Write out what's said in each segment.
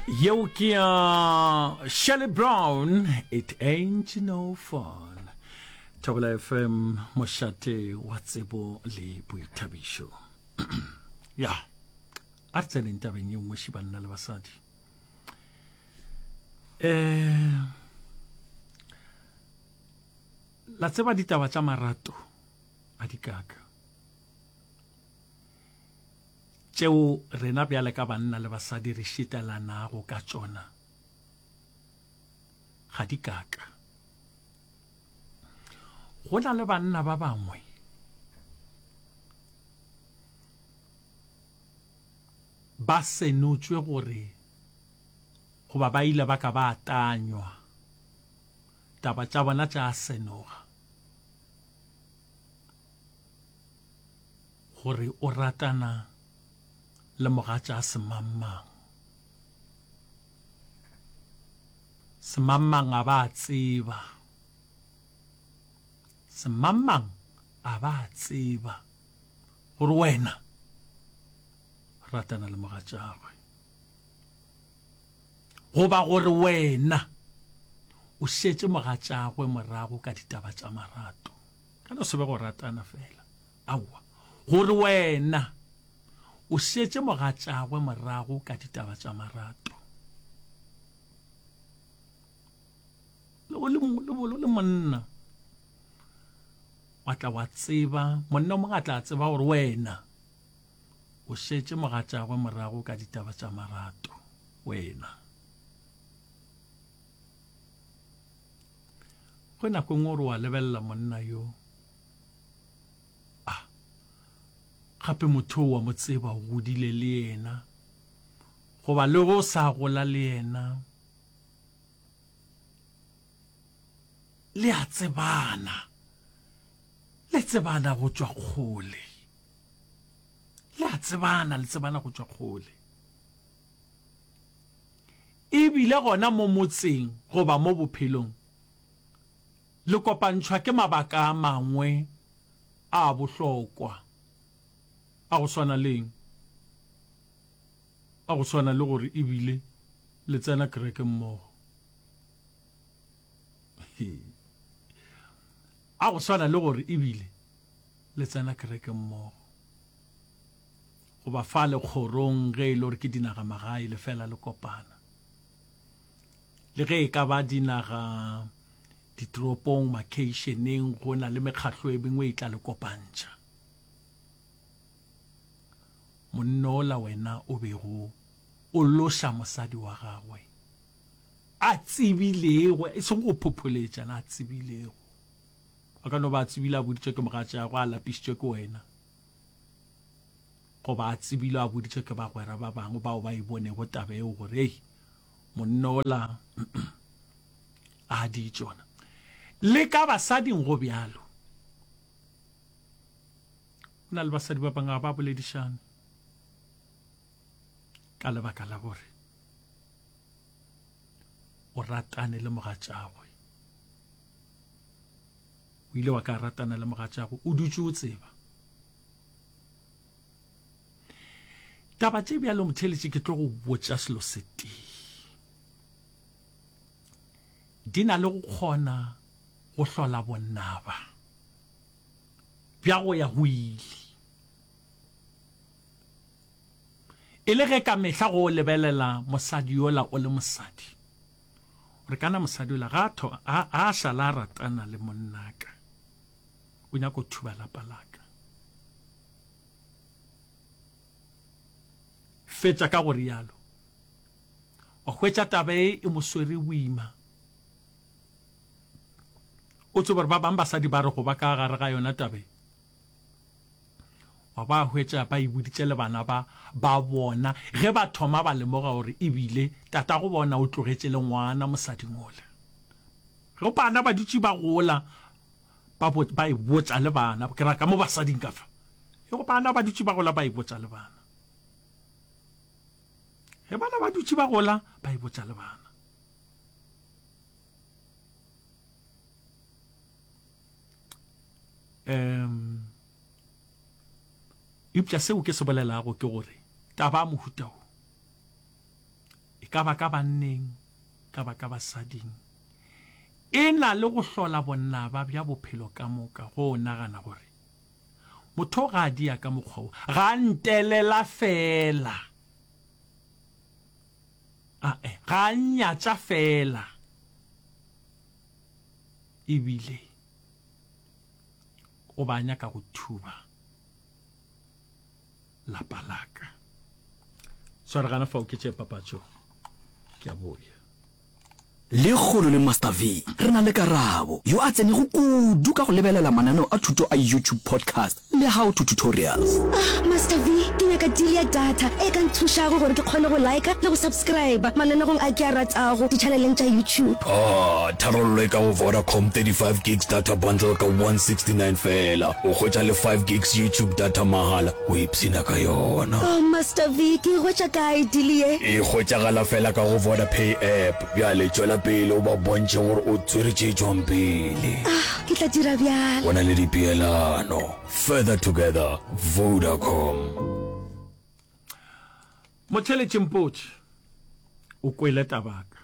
Yo kia Shelley Brown, it ain't no fun. Tabla FM moshate watsebo le boithabiso. Ya. Artsele ntabeng ye nngwe shibana le basadi. La tseba ditaba tsa marato a dikaka. Tšeo rena bjale ka banna le basadi re šitelanago ka tšona ga di kaka. Go na le banna ba bangwe ba senotšwe gore goba ba ile ba ka ba atanywa taba tša bona tša senoga gore o ratana le mogatša semamang. Semamang a ba tseba. Semamang a ba tseba gore wena ratana le mogatšagwe. Goba gore wena o šetše mogatšagwe morago ka ditaba tša marato. Ka no se be go ratana fela. Aowa. Gore wena o šetše mogatšagwe morago ka ditaba tša marato. Le monna wa tla wa tseba, monna o mongwe a tla tseba gore wena o šetše mogatšagwe morago ka ditaba tša marato. Wena go nako ngwe gore wa lebelela monna yo gape motho wa mo tseba o godile le yena goba le go sa gola le yena le a tsebana go tšwa kgole, le a tsebana go tšwa kgole. Ebile gona mo motseng goba mo bophelong le kopantšhwa ke mabaka a mangwe a bohlokwa a go swana le gore ebile le tsena kereke mmogo. A go swana le gore ebile le tsena kereke mmogo. Go ba fa le kgorong ge e le gore ke dinaga magae le fela le kopana. Le ge e ka ba dinaga ditoropong makeišeneng go na le mekgatlo e bengwe e tla le kopantša. Monnola wena o bego o loša mosadi wa gagwe a tsibilego, e seng go phopholetšana, a tsibilego. A ka no ba a tsibile a boditšwe ke mogatšagwe a lapišitšwe ke wena, goba a tsibile a boditšwe ke bagwera ba bangwe bao ba e bonego taba eo gore ei monnola a di tšona. Le ka basading go bjalo, go na le basadi ba bangwe ba boledišane ka lebaka la gore o ratane le mogatšagwe. O ile wa ka ratana le mogatšagwe o dutše o tseba. Taba tše bjalo motheletše ke tlo go botša selo se tee. Di na le go kgona go hlola bonnaba bja go ya go ile. E le ge ka mehla go lebelela mosadi yola o le mosadi, re kana mosadi yola a šala ratana le monnaka o nyaka go thuba lapa laka. Fetša ka gore yalo o hwetša taba e mo swere boima. O tseba ba bang basadi ba re go ba ka gare ga yona tabe wa ba hwetša ba ibuditše le bana ba bona ge ba thoma ba lemoga gore ebile tata go bona o tlogetše le ngwana mosading ole. Ge bana ba dutše ba gola ba e botša le bana ke raka mo basading ka fa. Ge bana ba dutše ba gola ba e botša le bana. Ge bana ba dutše ba gola ba e botša le bana. Ipša seo ke se bolelago ke gore taba a mohuta o ka ba ka banneng ka ba ka basading e na le go hlola bonna ba bja bophelo ka moka go nagana gore motho ga dia ka mokgwa ga ntelela fela ga nyatsa fela ebile o ba nyaka go thuba la palaka so re gana fa o ke tše papatšo ke a boya le kgolo le Master V re na le Karabo yo a tsene go kudu ka go lebelela mananeo a thuto a YouTube podcast le how to tutorials. Master V ke nyaka deal ya data e ka nthušago gore ke kgone go like le go subscribe mananeo a ke a ratsago di-channeleng tša YouTube. Tharollo e ka go Vodacom 35 gigs data bundle ka 169 fela o hwetša le 5 gigs YouTube data mahala o ipsina ka yona. Master V ke hwetša kae deal ye? E hwetšagala fela ka go Vodapay app bjale tšwela pele o ba bontše gore o tswere tše tšwang pele. Ke tla dira bjalo. Bona le dipeelano. Further together, Vodacom. Motšhele Chimpotši o kwele tabaka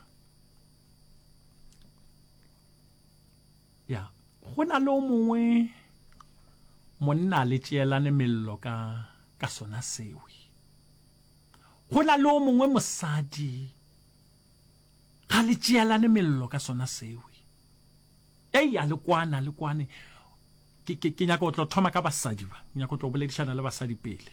ya go na le o mongwe monna le tšeelane mello ka sona seo go na le o mongwe mosadi ga le tšeelane mello ka sona seo ya le kwane ke nyaka go tlo thoma ka basadi ba nyaka go tlo boledišana le basadi pele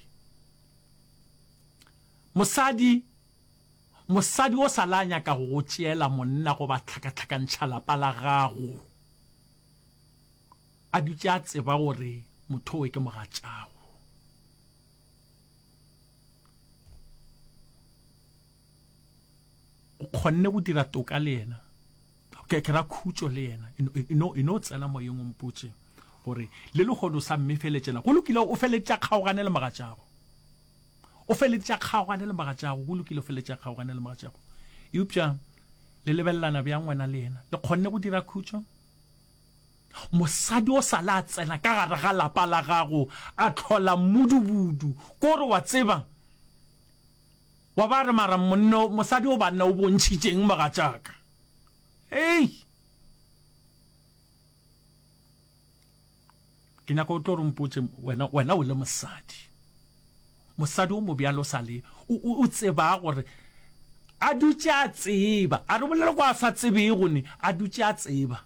mosadi o sa la nyaka go tšeela monna go ba tlhakatlhakantšha lapa la gago a dutše a tseba gore motho we ke mogatšago o kgonne go dira toka le yena ke ra khutšo le yena ino tsena moyeng o mpotše gore le legono sa mme feletšela go lokile o feletša kgaogane le mogatšago o feletša kgaogane le mogatšago go lokile o feletša kgaogane le mogatšago eupša le lebelelana bjang wena le yena le kgonne go dira khutšo mosadi o sa la tsena ka gare ga lapa la gago a tlhola mmudubudu ko gore wa tseba wa ba re mara monno mosadi o banna o bontšhitšeng mogatšaka ke nyaka o tlo re mpotše wena o le mosadi o mobjalo sa le o tseba gore a dutše a tseba a re bolele go a sa tsebegone a dutše a tseba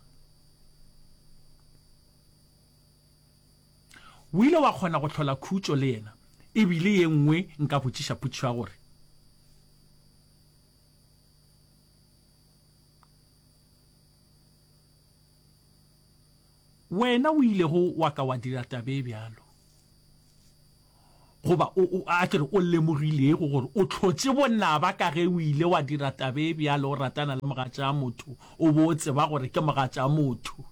o ile wa kgona go tlhola khutšo le yena ebile ye nngwe nka botšiša potšo ya gore wena o ile go wa ka wa dira tabe bjalo goba a kere o lemogile go gore o tlhotse bonnaba ka ge o ile wa dira tabe bjalo o ratana le mogatša motho o bo o tseba gore ke mogatša motho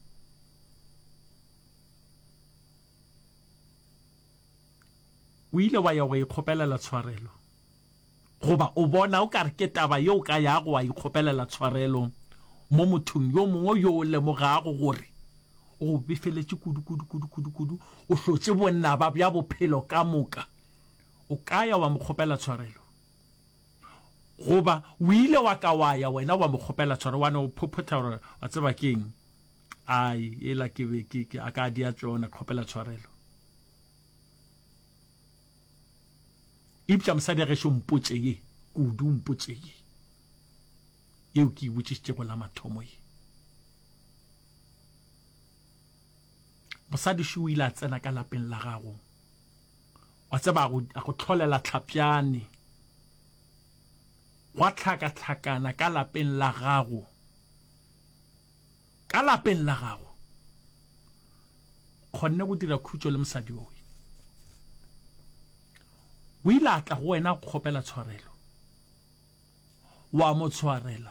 o ile wa ya go ikgopelela tshwarelo goba o bona o kare ke taba yo ka ya go wa ikgopelela tshwarelo mo mothong yo mongwe yo o lemogago gore o befeletse kudu o hlotse bonnaba bja bophelo ka moka o kaya wa mokgopela tshwarelo goba o ile wa ka wa ya wena wa mokgopela tshwarelo wana o phophotha gore wa tseba keng ai ela ke a ka dia tsona kgopela tshwarelo ipša mosadi ge se mpotše ye kudu mpotše ye yeo ke botšišitše go la mathomo ye mosadi še o ile a tsena ka lapeng la gago wa tseba a go tlholela tlhapjane wa tlhakatlhakana ka lapeng la gago kgonne go dira khutšo le mosadi owe o ile a tla go wena go kgopela tshwarelo wa mo tshwarela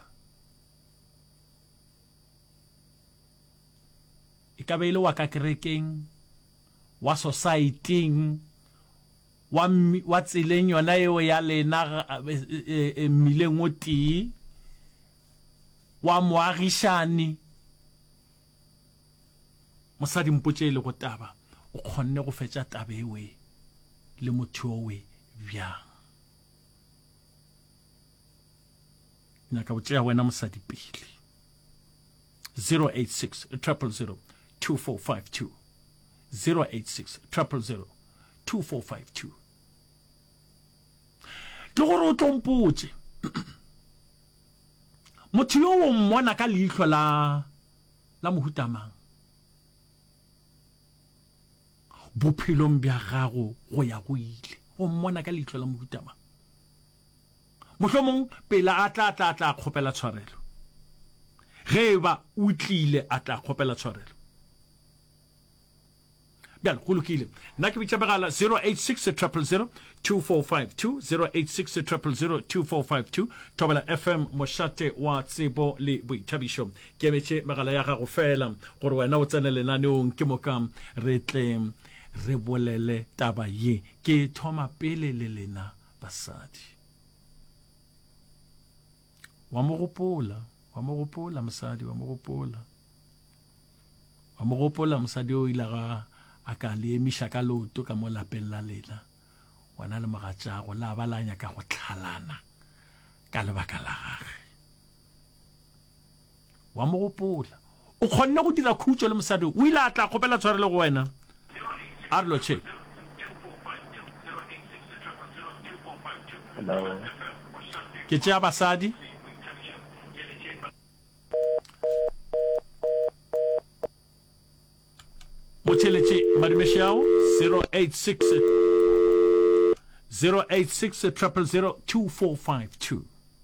e ka be ile wa ka kerekeng wa society-ing wa tseleng yona eo ya lena mmileng o tee wa moagišane mosadi mpotše le go taba o kgonne go fetša taba ewe le motho owe bjang nyaka botšea wena mosadi pele 086 000 2452 086 000 2452 ke gore o tlompotse motho yo o mmona ka leihlo la mohutamang bophelong bja gago go ya go ile o mmona ka leihlo la mohutamang mohlomong pela a tla kgopela tshwarelo ge ba o tlile a tla kgopela tshwarelo bjalo go lokile nna ke bitša megala 086 000 2452 086 000 2452 Thobela FM mošate wa tsebo le boithabišo ke emetše megala ya gago fela gore wena o tsene lenaneong ke moka re tle re bolele taba ye ke thoma pele le lena basadi wa mo gopola mosadi wa mo gopola mosadi o ile ga a ka le emiša ka loto ka mo lapeng la lena wana le mogatšago la ba la nyaka go tlhalana ka lebaka la gage wa mo gopola o kgonne go dira khutšo le mosadi o ile a tla kgopela tshwarelo go wena a re lo che ke tšea basadi Mocheletši madimešao 086 000 2452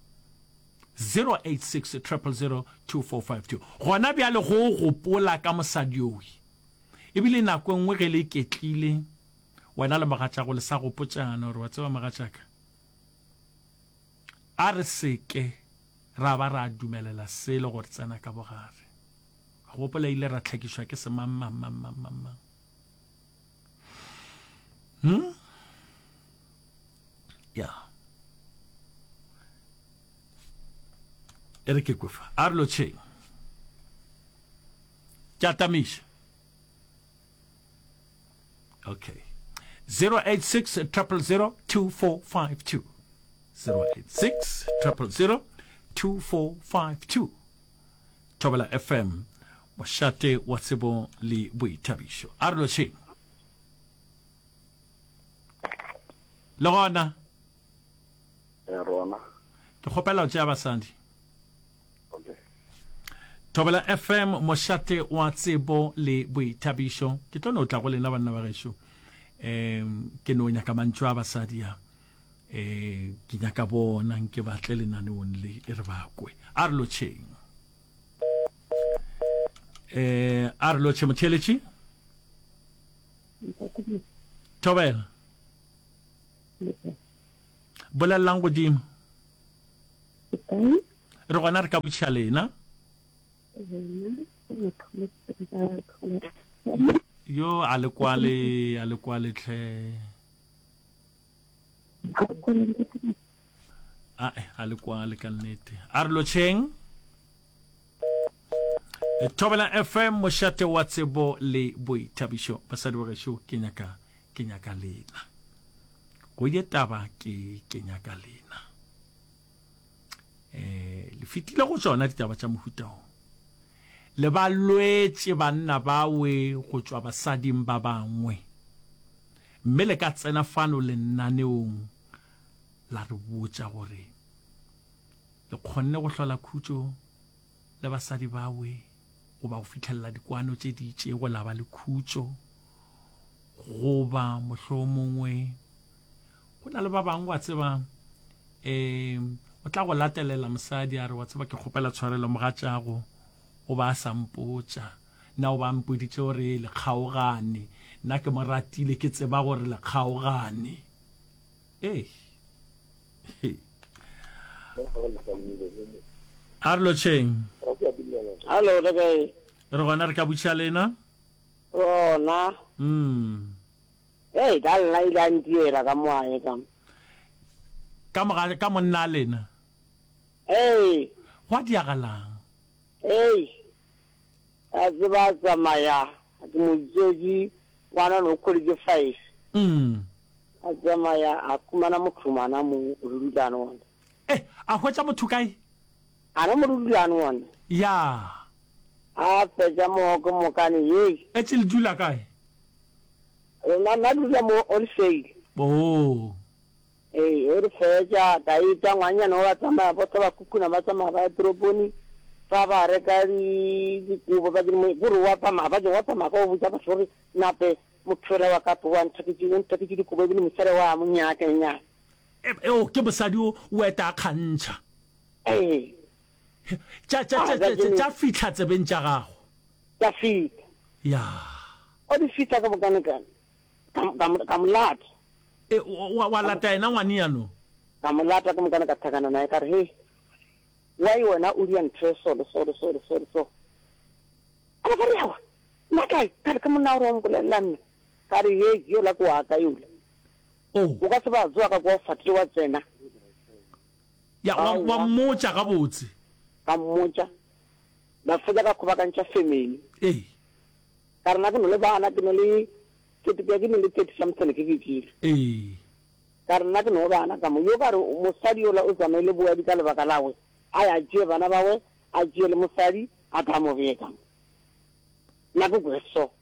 086 000 2452 gona bjale go gopola ka mosadi oi ebile nako nngwe ge le ketlile wena le magatšago le sa gopotšana gore wa tseba magatšaka a re seke ra ba ra dumelela sele gore tsena ka bogare gopola ile ra tlhakišwa ke semamamamamamam ya e re ke kofa a re lo tšheng ke atamiša okay 086 000 2452 086 000 2452 Thobela FM mošate wa tsebo le boithabišo a re lo tšheng le gona rona ke kgopela o tšea basadi Thobela FM mošate wa tsebo le boithabišo ke tlo no tla go lena banna ba gešo ke no nyaka mantšu a basadi a ke nyaka bona nke batle lenaneong le e re bakwe a re lo tšheng a re lo tšhe motheletši Thobela bolelelang godimo re gona re ka botšha lena yo a le kwale tlhe a le kwale ka nnete a re lo tšheng Thobela FM mošate wa tsebo le boithabišo basadi ba gešo ke nyaka lena go ye taba ke nyaka lena le fitile go tsona ditaba tša mohuta o le ba lwetše banna bawe go tšwa basading ba bangwe mme le ka tsena fano lenaneong la re botša gore le kgonne go hlola khutšo le basadi bawe goba go fitlhelela dikwano tše ditše go laba le khutšo goba mohlomongwe go na le ba bangwe wa tseba o tla go latelela mosadi a re wa tseba ke kgopela tshwarelo mogatšago o ba a sampotša na o ba mpoditše gore le kgaogane nna ke mo ratile ke tseba gore le kgaogane a re lo tšheng Hello, re gona re ka botša lena rona ka nna ile a ntiela ka moae ka monna lena go a diagalang a tseba tsamaya ke motseji ngwana no kgwedi ke 5 a tsamaya a kumana mothumana mo rudana wona a hwetša motho kae ana mo dulane wona ya a fetsa mo go mo kane ye e tse le dula kae na dula mo on sei oh o re fetsa ta ita ngwanya no wa tsama ba tsa kukuna ba tsama ba troponi fa ba re ka di kubo ba di mo go wa tsama ba jo wa tsama go butsa ba sore nape mothola wa ka twa ntse di kubo di mo tsere wa mo nya ka nya o ke bosadi o eta khantsha tja fitla tsebeng tja gago ta fit ya o di fita ka bokana ka mlata wa lata ena ngwani yano ka mlata ka mokana ka thakana nae ka re he wai wena o di ntse so ana ka re yawa na kai ka mona ro mo le lanne ka re he yo la kwa ka yule o ka se ba tswa ka go fatliwa tsena ya wa mmoja ka botse ka mmoja ba fela ka khoba ka ntša family ka rena ke no le bana ke no le ke 30 something ke dikile ka rena ke no bana ka mo yo ka re mosadi yo la o tsamaile boa di ka lebaka lawe a ya je bana bawe a je le mosadi a tla mo beka na go so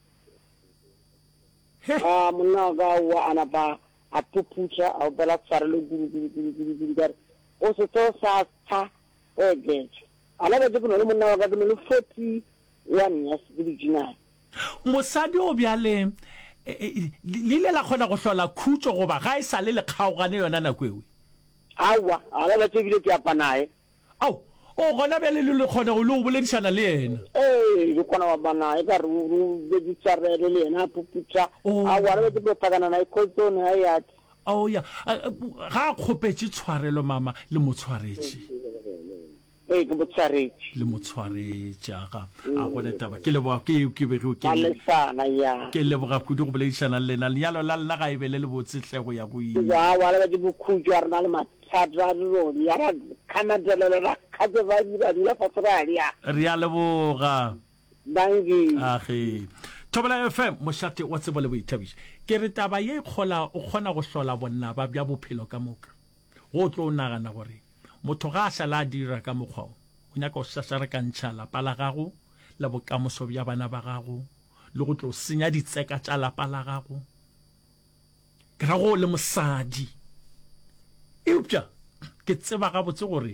monna ga wa ana ba a pupucha a bela tsare le guru o se to sa tsa ala ba ke no le monna wa ka no le 41 years di jina mosadi o bjale le la khona go hlola khutso go ba ga e sale le kgaogane yona na kwewe awa ala ba tsebile ke apanae au o gona bele le khona go lo boledisana le yena le khona wa bana e ka ru be di tsarele le yena pupucha awa re be tsagana na ikotso na ya oh ya ga khopetse tshwarelo mama le motshwaretse ke motshwaretse le motshwaretse ga a go le taba ke le bo ke be go ke lesana ya ke le bo ga kudu go boledisana le na le yalo la nna ga e bele le botsetlego ya go ya wa le di bokhujo rena le mathata lo ya ra khamadelo la khatse ba di ba dula fatsari ya re ya le boga dangi age Thobela FM moshate wa tsebo le boithabishi ke re taba ye khola o khona go hlola bonna ba bya bophelo ka moka go tlo nagana gore motho ga a sala dira ka mokgwa o nya go sasara ka ntšhala pala gago le bokamoso bja bana ba gago le go tlo senya ditseka tša lapa la gago ke ra go le mosadi eupša ke tseba ga botse gore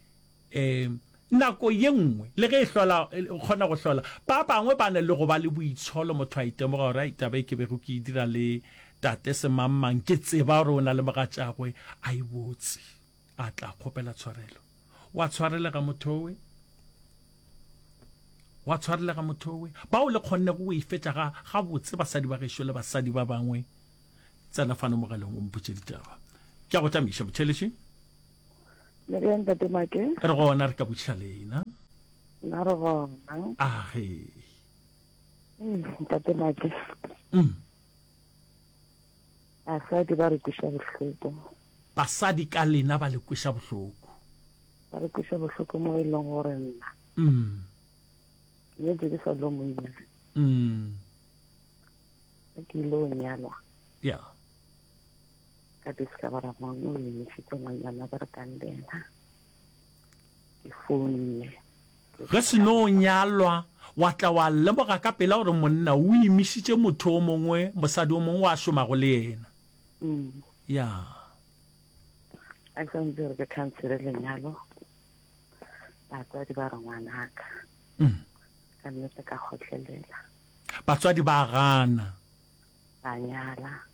nako ye nngwe le ge e hlola khona go hlola ba bangwe ba ne le go ba le boitsholo motho a itemoga gore a itabe ke be go ke dira le tate se mammang ke tseba gore o na le mogatšagwe a e botse a tla kgopela tshwarelo wa tshwarelega mothowe ba o le kgonne go e fetša ga botse basadi ba gešo le basadi ba bangwe tsena fano mogaleng o mpotše ditaba ke a go tamiša botšhelešeng le ntate make re gona re ka botša lena na re bona age ntate make basadi ba re kweša bohloko basadi ka lena ba le kweša bohloko ba re kweša bohloko mo e leng gore nna ye ke sa lo moina ke lo nyalwa ya ka discover mo no le fitse ngwana ba re kandela ke founile ge se no nyalwa wa tla wa lemoga ka pela gore monna o imisitše motho o mongwe mosadi o mongwe wa šoma go le yena ya a santse re ke khansele lenyalo batswadi ba re ngwanaka ka nnete ka kgotlelela batswadi ba gana ba nyala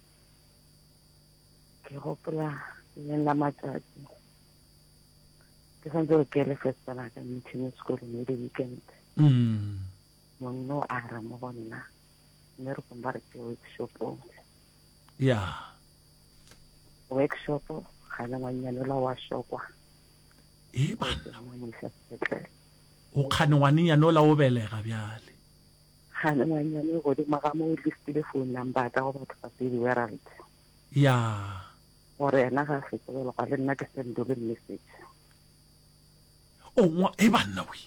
ke gopola le la matsatsi ke santse re ke le festival ka meeting school mo the weekend monna a ra mo bona mme re komba re ke workshop ga na manyalo la wa shokwa o khane ngwane nyano la o belega bjale ga na manyalo go di maga mo listile phone number ta go batho ba pedi werant ya gore ena ga se go le ga le nna ke send le message e banna we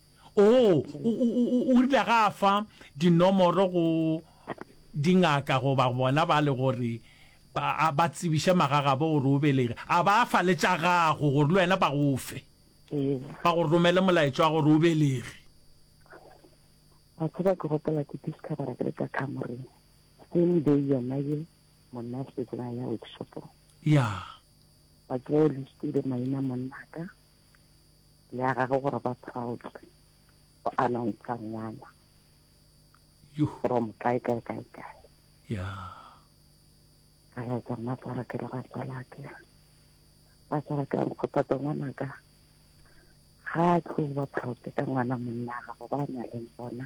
o rile ga fa dinomoro go dingaka go ba bona ba le gore ba tsebisha magaga bo gore o belege a ba fa le tša gago gore le wena ba go fe ba go romela molaetso wa gore o belege a tseba ke gopela ke discover ke le ka Cameroon same day yona ye monna se tsena ya workshop ya ba tseo le stile maina monna ka le a gagwe gore ba proud o announce ngwana from kae ya ka ya tsona tsara ke la tsala ke ba tsara ke go pata ngwana ka ga tlo ba proud ka ngwana monna ga go ba na le bona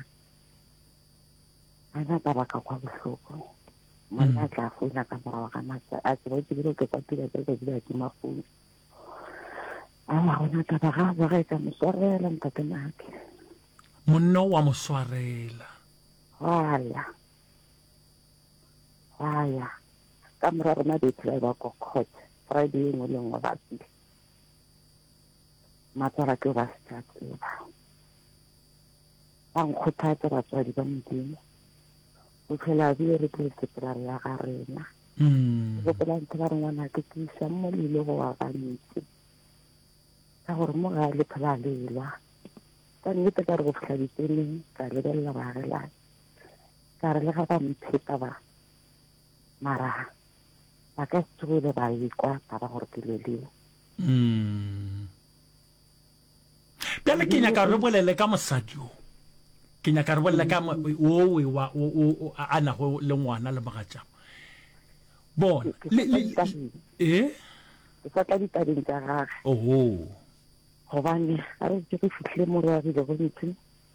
ana ba ka kwa bohloko monna tla fula ka morago ga matsa a tsebo ke dilo ke patile ke ke mafu gona taba ga ba ka moswarela ntate nake monna wa moswarela waya ka mora rona de tla ba ko court Friday mo le ngwa batsi matsara ke ba start ba nkgothatsa batswadi ba modimo o phela di re ke sepela ya ga rena go pela ntse ba rena ke tsisa mo le go wa ba ntse ka gore mo ga le phela lela ka nnete ka re go fihla ditseleng ka lebelela ba rela ka re le ga ba mpheta ba mara ba ka tsole ba ikwa ba gore ke lelele pele ke nyaka re bolele ka mosadi o ke nyaka re bolele ka o a na go le ngwana le magatša bona ke sa tla ditabeng tsa gage gobane a re ke fitlhile mo re a bile go ntse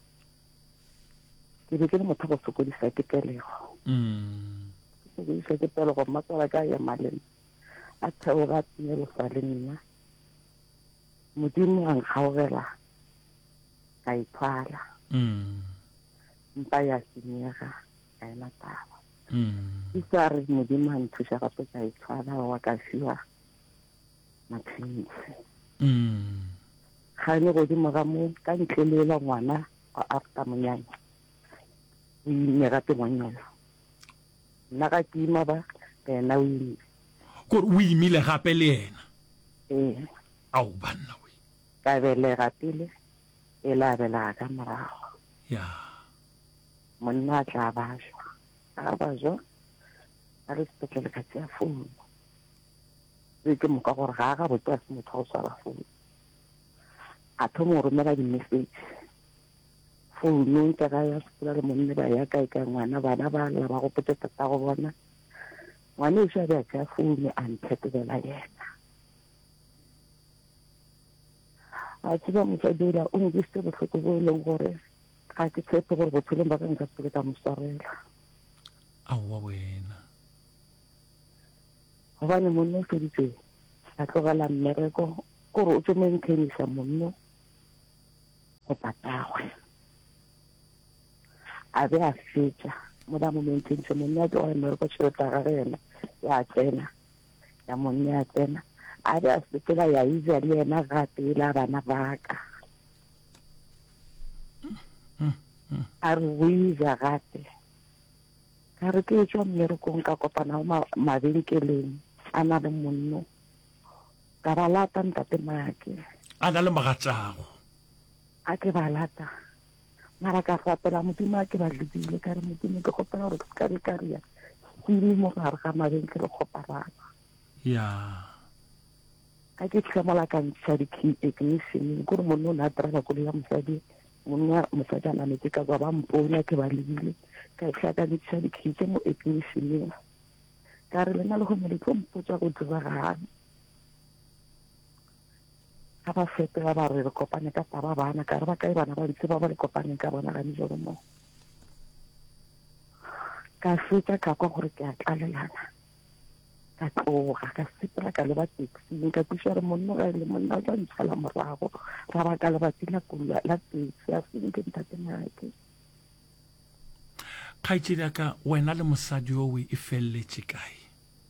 ke be ke le motho go sokodisa ke pelego sokodisa ke pelego matsala ka ya malema a theo ba tsenelosa le nna modimo a nkgaogela ka ithwala mpa ya senyega ka ena taba e sa re modimo a nthuša gape ka ithwala wa ka fiwa matšhentšhi ga ne godimo ga mo ka ntlelela ngwana wa after monyanya o ime gape ngwanyana nna ga ke ima ba ena o ime kore o imile gape le ena ao banna we ka belega pele e la bela ka morago ya monna tla bajwa a bajwa a re sepetlele ka tšea founu ke moka gore ga ga botse a se motho go swara founu a thomo romela di-message founung ka ga ya sekola le monne ba ya kae ka ngwana bana ba lla ba go potsa tata go bona ngwana e a tšea founu a nthetebela yena a tseba mosadi o nkisitse botlhoko bo e leng gore ga ke tshepe gore botshelong ba ka nka se ke ka moswarela aowa wena gobane monno o feditse a tlogela mmereko kore o tse maintenisa monno go patagwe a be a fetša mo ba mo maintenisa monno a tlogela mmereko tšhelete ya gage yena ya tsena ya monno ya tsena a be a sepela ya isa le yena gape e la bana baka a re o isa gape ka re ke tswa mmerekong ka kopana go mabenkeleng a na le monno ka ba lata ntate make a na le magatšago a ke ba lata mara ka rapela modimo a ke ba lebile ka re modimo ke kopela gore ka re ka ria sene mo gare ga mabenkele kgoparana ya ka ke tlhemola ka ntšha di-key ignition kore monno o ne a terela kolo ya mosadi a nametse ka kwa ba mpone a ke ba lebile ka etlha ka ntšha di-key tse mo ignitioneng ka re lena le go ne le tlo mpotswa go diragane ga ba fetela ba re kopane ka taba bana ka re ba kae bana ba ntse ba ba le kopaneng ka bona ga dijalo mo ka fetsa ka kwa gore ke a tlalelana ka tloga ka sepela ka leba taxing ka thuša re monno ga le monna o tla ntšhala morago ra ba ka lebatsi la taxi a senke ntate nake kgaitsedi aka wena le mosadi o e feleletse kae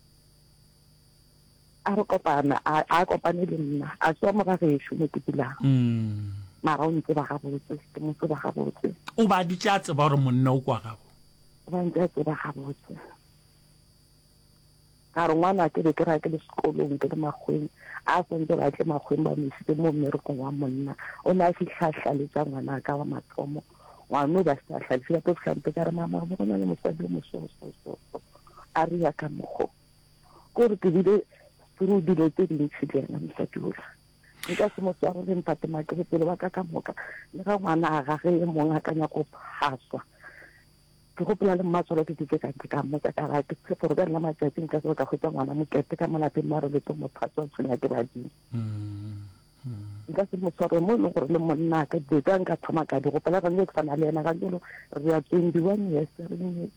a re kopana a kopane le nna a tswa mo ga gešo mo ke dulang mara o ntse ba gabotse ke motse ba gabotse o ba ditše a tseba gore monna o kwa gago ba ntse a tseba gabotse a re ngwana ke be ke ra ke le sekolong ke le magweng a sentse ba tle magweng ba mesitse mo mmerekong wa monna o ne a fitlha letsa ngwana ka wa mathomo ngwana ba sa tlhalefile to tlhampe ka re mama mo gona le mosadi mo so a re ya ka mogo go re ke dile tru dile tse dintsi le na mosadi ola nka se mo tsara le mpate make pele ba ka moka le ga ngwana a gage e mong a kanya go phaswa ke go pela le mmatsolo ke ditse ka mo ka ga ke se for ga nna matsatsi nka se ka go tsa ngwana mo kete ka malapeng maro le to mo phaswa tshonya ke ba di nka se mo tsara mo no gore le monna ka di ka nka thoma ka di go pela ga nne tsana le ena ga dilo re ya 21 years re ne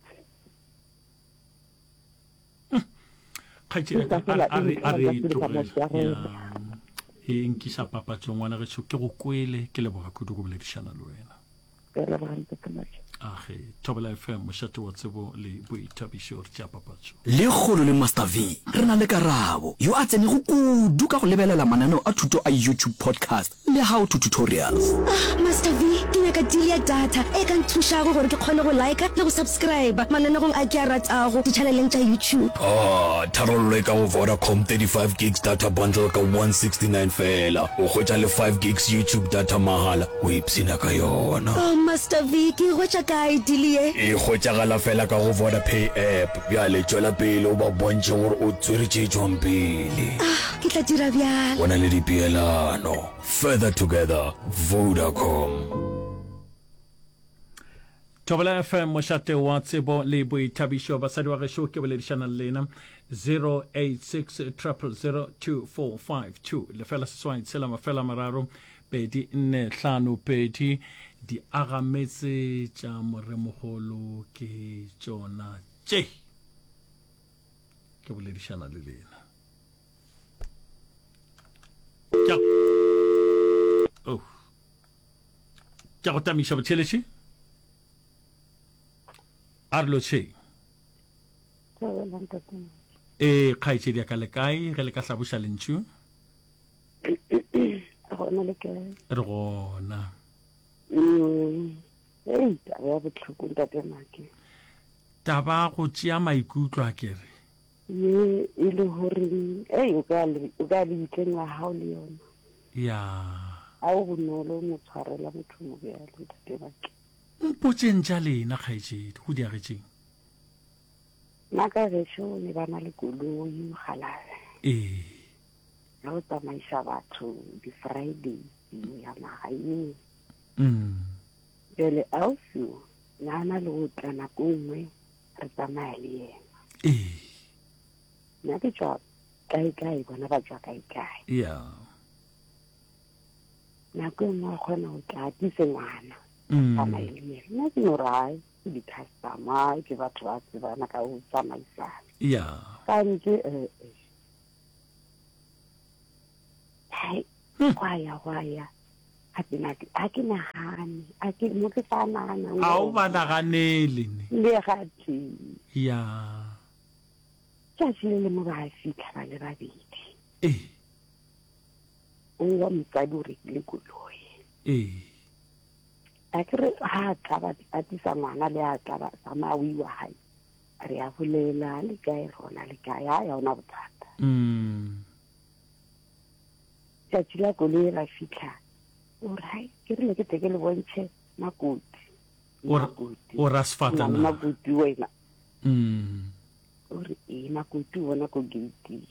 e nkisa papatso ngwana ge ke go kwele ke leboga kudu go boledišana le wena age Thobela FM mošate wa tsebo le boithabišo re tša papatso le kgolo le Master V re na le Karabo yo a tsene go kudu ka go lebelela mananeo a thuto a YouTube podcast le how to tutorials Master V ke nyaka deal ya data e ka nthušago gore ke kgone go like le go subscribe mananegong a ke a ratago di-channeleng tša YouTube tharollo e ka go Vodacom 35 gigs data bundle ka 169 fela o hwetša le 5 gigs YouTube data mahala o ipsina ka yona Master V ke hwetša kae deal ye e hwetšagala fela ka go Vodapay app bjale tšwela pele o ba bontše gore o tsweretše tšwang pele ke tla dira bjalo bona le dipeelano further together Vodacom Thobela FM mošate wa tsebo le boithabišo basadi wa gešo ke boledišana le lena 0860002452 lefela seswai tshela mafela mararo pedi nne hlano pedi di agametse tša moremogolo ke tšona tše ke boledišana le lena ke go tamiša botšheletše Arlo che khaitšedi ya ka le kae ge le ka hlabuša lentšu re gona taba go tšea maikutlo a kere ye e le gore o ka le itleng wa hao le yona ya a o bonolo mo tshwarela motho mo bjalo tate bake mpotseng tša lena kgaetšedi go diagetseng naka gešo ne ba na le koloi mogalabe ya go tsamaiša batho di-Friday ya magaeng jale ausio nana le go tla nako nngwe re tsamaya le yena nna ke tswa kae bona ba tswa kae nako nngwe a kgona go tla atise ngwana tsamaile nna ke no rai ke di-customer ke batho ba tsebana ka go tsamaisana kantse gwaya a ke nagane a ke mo ke sa nagana a o ba naganele le gati ya tšatši le mo ba fitlha ba le babedi o wa motsadi o rekile koloi a ke re ha tla ba atisa ngwana le a tla ba samawi wa hae re a bolela le kae rona le kae ya ona bothata tšatši la koloi la fitlha o rai ke rile ke teke le bontšhe makoti o rasfatana makoti wena o re makoti bona ko gate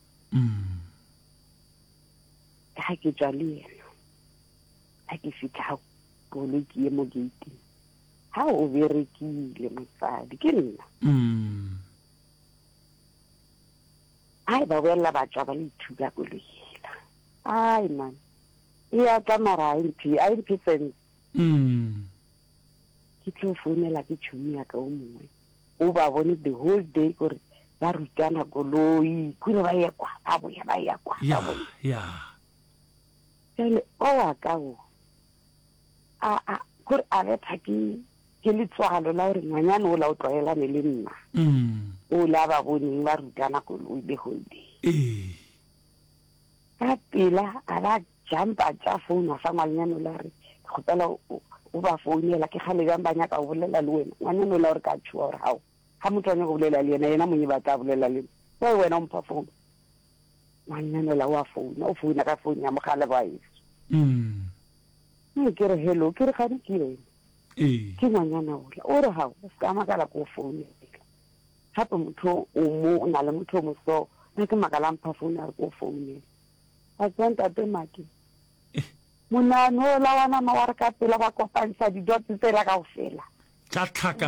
ha ke tswa le yena ha ke fitlha koloi ke ye mo gate ha o berekile motsadi ke nna ai ba boela ba tswa ba le thuka koloi ai man ya tsamara a imphe sense ke tlo founela ke tšhomi ya ka o mongwe o ba bone the whole day kore ba rutana koloi kore ba ya kwa ba ya kwa jale o wa ka o kore a betha ke letswalo la gore ngwanyane o la o tlwaelane le nna o la ba boneng ba rutana koloi the whole day ka pela a ba jampa tša founa fa ngwanyane o la re kgopela o ba founela ke gale bjang ba nyaka go bolela le wena ngwanyane o la gore ka tšhua gore gao ga motho a nyaka go bolela le yena monye ba tla bolela le wa wena umpha phone ngwanyanela wa phone o founa ka phone ya mogala ba ise ke re hello ke re ga di ke ke ngwanyana ola o re ha o ska makala ko phone hape motho o mo na le motho mo so ne ke makala mpha phone ya ko phone a tsanta te maki mona no la wana ma wa re ka pela ba kopantsha di dot tsela ka ofela tla tlhaka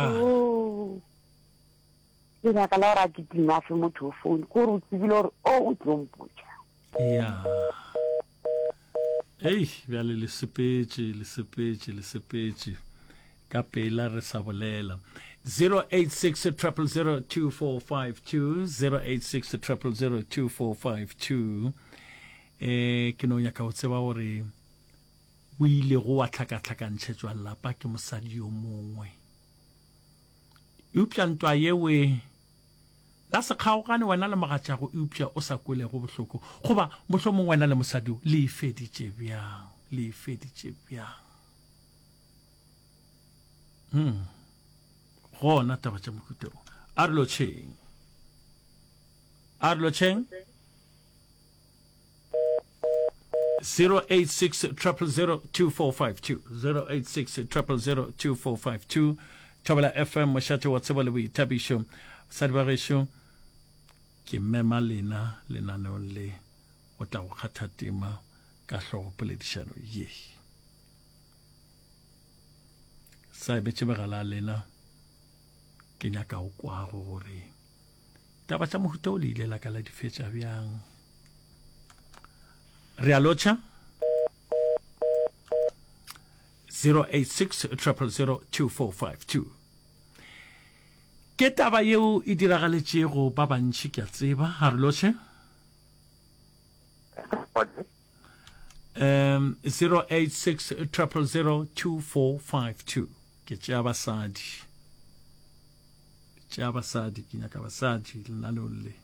le ba ka la ra ke tima fe motho phone ko re tsibile gore o tlompotsa ya bjale le sepetse ka pela re sa bolela 086 0002452 ke no nyaka o tseba gore o ile go wa tlhakatlhakantšhetswa lapa ke mosadi yo mongwe eupša ntwa yewe la se kgaogane wena le mogatšago eupša o sa kwelego bohloko goba mohlomong wena le mosadi le ifeditše bjang gona taba tša mokuteo a re lotšheng 086 Thobela FM mošate wa tseba le boithabišo basadi ba gešo ke mema lena lenaneong le o tla go kgatha tema ka hlogo poledišano ye sa ebetše megala lena ke nyaka go kwago gore taba tša mohuta o le ile la ka la di fetša bjang re a lotšha 086 0002452 ke taba yeo e diragaletšego ba bantši ke a tseba a re lotšhe 086 0002452 ke tšea basadi ke nyaka basadi lenaneong le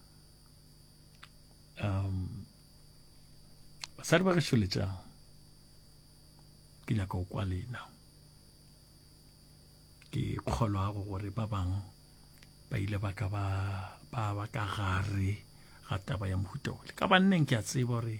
basadi ba gešo letšang ke nyaka go kwa lena ke kgolwa gore ba bang ba ile ba ka gare ga taba ya mohuta ole ka banneng ke a tseba gore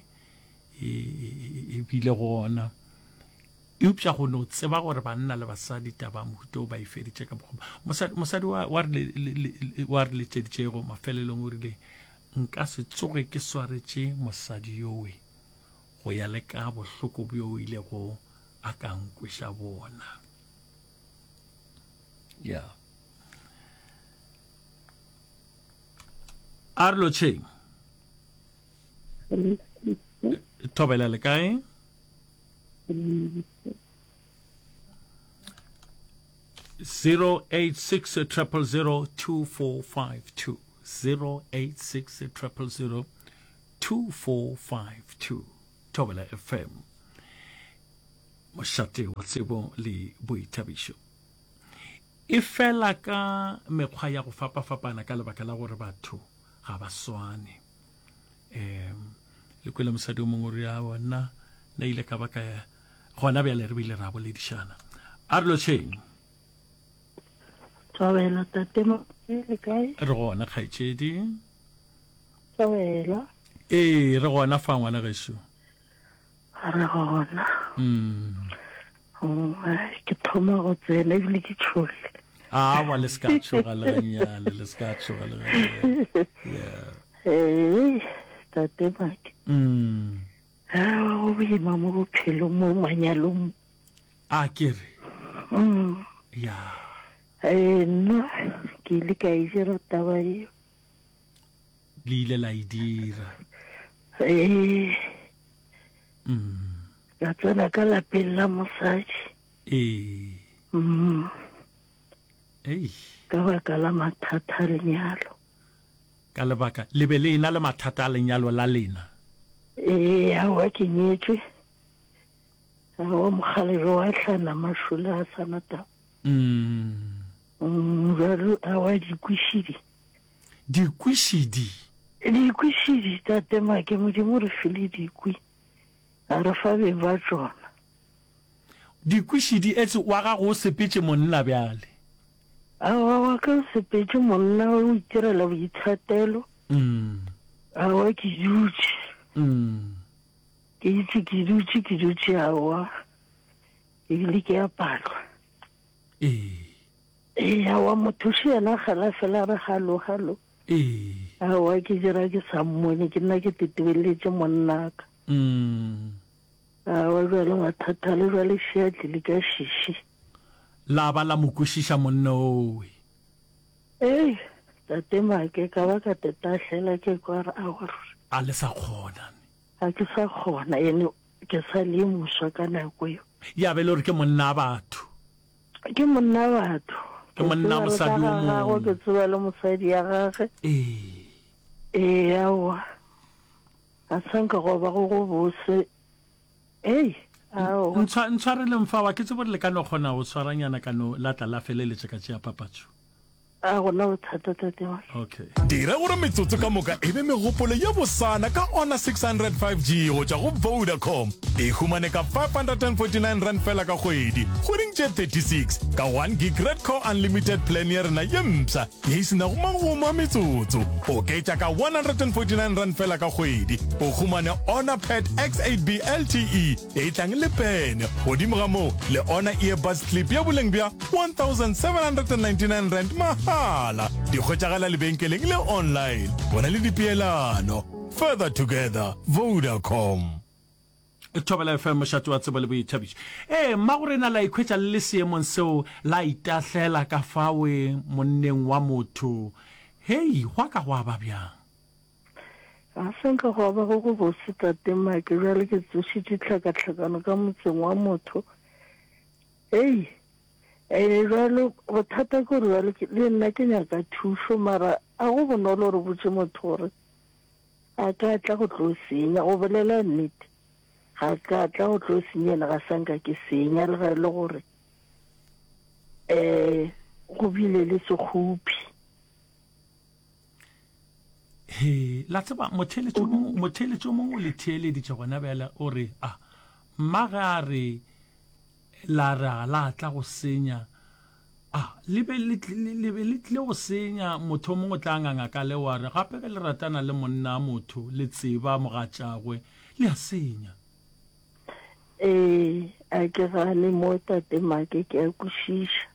e bile gona eupša go no tseba gore banna le basadi taba mohuta o ba e feditše ka bokgoma mosadi wa re letšeditšego mafelelong o rile nka se tsoge ke swaretše mosadi yowe go ya le ka bohloko bjo o ile go a ka nkweša bona ya a re lotšheng Thobela le kae 086 0002452 086 0002452 Thobela FM mošate wa tsebo le boithabišo e fela ka mekgwa ya go fapafapana ka lebaka la gore batho ga ba swane le kwele mosadi o mongwe re a bona na ile ka baka gona bjale re bile ra boledišana a re lotšheng Thobela tate mo le kae re gona kgaetšedi Thobela re gona fa ngwana gešo re gona ke thoma go tsena ebile ke tšhole wa le ska tšhoga le ganyane le ska tšhoga le ganyane tate maki go boima mo bophelong mo manyalong a kere ya nna ke ile ka e dira taba eo le ile la e dira ka tsena ka lapeng la mosadi ka baka la mathata a lenyalo ka lebaka le be le na le mathata a lenyalo la lena aowa ke nyetswe aowa mogalebe wa tlhana mašole a sanata jalo aowa dikwišidi tate make modimo re file dikwi a re fa beng ba tsona dikwišidi etse wa gago o sepetse monna bjale aowa wa ka o sepetse monna o itirela boithatelo awa ke dutse ke itse ke dutse awa ebile ke a palwa awa motho se yena gala fela re halo awa ke dira ke sa mmone ke nna ke tetebeletse monnaka awa jwale mathata le jwale seatlile ka shishi la ba la mokwešiša monna owe tate make ka ba ka tetahlela ke kwa re a le sa kgona a ke sa kgona ene ke sa le muswa ka nako yo ya be le gore ke monna batho ke monna batho ke monna mosadi o mongwe ke tseba le mosadi ya gage awa a sanka go ba go bose ntshwareleng fa wa ke tse bore le ka no kgona go tshwaranyana ka no latla la feleletse ka tšea papatso gona bothata tate wa okay dira gore metsotso ka moka e be megopolo ya bosana ka ona 605G go tša go Vodacom e humane ka 549 rand fela ka kgwedi kgweding tše 36 ka 1 gig red core unlimited plan ya rena ye mpša ye e sena go mangoma metsotso o ketša ka 149 rand fela ka kgwedi o humane ona pad X8B LTE e tlang le pene godimo ga moo le ona earbuds clip ya boleng bja 1799 rand mahala di kgwetšagala lebenkeleng le online bona le dipeelano further together Vodacom Thobela FM mošate wa tsebo le boithabišo mma gore na la ikhwetša le seemong seo la itahlela ka fawe monneng wa motho hei gwa ka go aba bjang a senka go ba go bose tate make jwale ke tsošitše tlhakatlhakano ka motseng wa motho jwalo bothata ke gore le nna ke nyaka thuso mara a go bonolo re botse motho gore a ka tla go tlo senya go bolela nnete ga ka tla go tlo senyena ga sanka ke senya le ga le gore go bile le sekgopi la tseba motheletso mongwe le theeleditše gona bjala o re mmaga a re la tla go senya le be le tle go senya motho mongwe tla nganga ka le wa re gape ke le ratana le monna motho le tseba mogatšagwe le a senya a ke gane mo tate make ke a kwešiša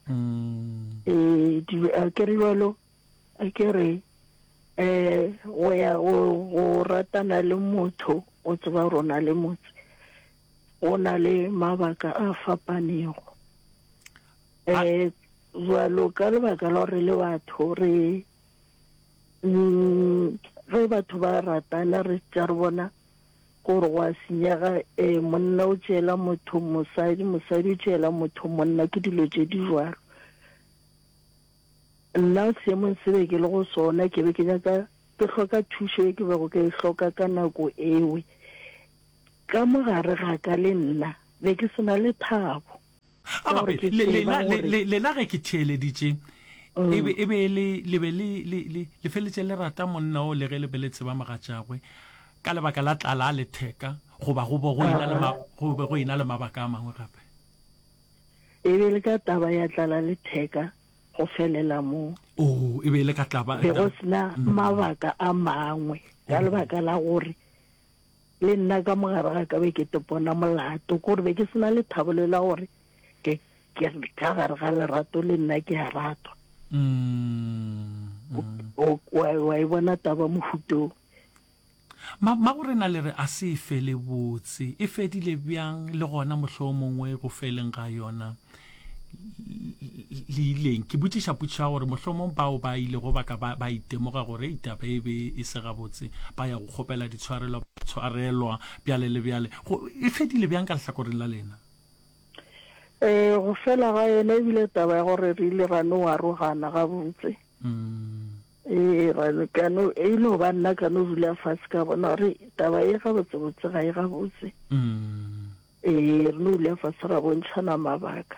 a ke re jalo a ke re o ya o ratana le motho o tseba rona le motse o na le mabaka a fapanego jwalo ka lebaka la gore le batho re batho ba ratana re tša re bona gore go a senyega monna o tšeela motho mosadi o tšeela motho monna ke dilo tše di jwalo nna seemong se be ke le go sona ke be ke nyaka ke hloka thuso e ke bego ke e hloka ka nako ewe ka mogare ga ka le nna be ke sena le thabo lela ge ke theeleditše e be le feletše le rata monna o le ge le be le tseba mogatšagwe ka lebaka la tlala a letheka goba go ena le mabaka a mangwe gape e be le ka taba ya tlala letheka go felela moo e be le ka taba be go sena mabaka a mangwe ka lebaka la gore le nna ka mogare ga ka be ke topona molato kore be ke sena le thabole la gore ke ka gare ga lerato le nna ke a ratwa wa e bona taba mofutong ma gore na le re a se e fele botse e fedile bjang le gona mohlolo mongwe go feleng ga yona le ileng ke botšiša gore mohlomong bao ba ile go baka ba itemoga gore itaba e be e se gabotse ba ya go kgopela ditshwarelwa bjale le bjale e fedile bjang ka lehlakoreng la lena go fela ga yona ebile taba ya gore re ile ra no arogana gabotse kano e ile ba nna ka no dula fatshe ka bona gore taba e gabotsebotse ga e gabotse re no dula fatshe ra bontšhana mabaka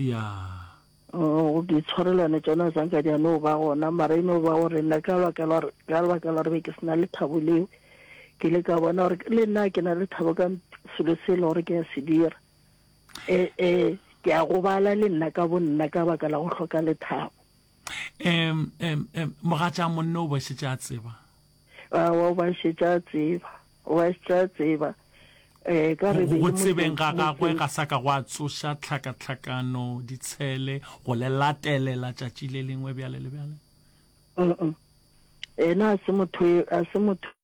go ditshwarelwane tsona zanka di a no ba gona mara e no ba gore nna ka lebaka la gore be ke sena le thabo leo ke le ka bona gore le nna ke na le thabo ka selo se le gore ke a se dira ke a go bala le nna ka bonna ka baka la go hloka lethabo mogatša monna o bošetše a tseba wa ba šetša tseba ka re go tsebeng ga gagwe ga sa ka go a tsoša tlhakatlhakano ditshele go le latelela tšatši le lengwe bjale le bjale ena a se motho